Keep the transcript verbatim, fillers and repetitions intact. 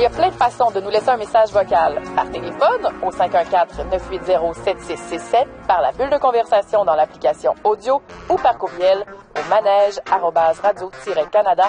y a plein de façons de nous laisser un message vocal. Par téléphone, au cinq un quatre, neuf huit zéro, sept six six sept, par la bulle de conversation dans l'application audio ou par courriel au manège arobase radio tiret canada